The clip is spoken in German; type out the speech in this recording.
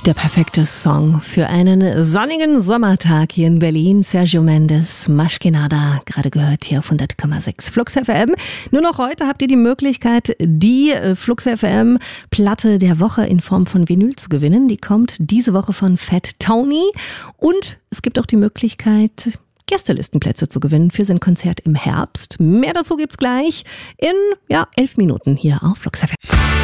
Der perfekte Song für einen sonnigen Sommertag hier in Berlin. Sergio Mendes, Más que nada, gerade gehört hier auf 100,6 Flux FM. Nur noch heute habt ihr die Möglichkeit, die Flux FM Platte der Woche in Form von Vinyl zu gewinnen. Die kommt diese Woche von Fat Tony. Und es gibt auch die Möglichkeit, Gästelistenplätze zu gewinnen für sein Konzert im Herbst. Mehr dazu gibt's gleich in 11 Minuten hier auf Flux FM.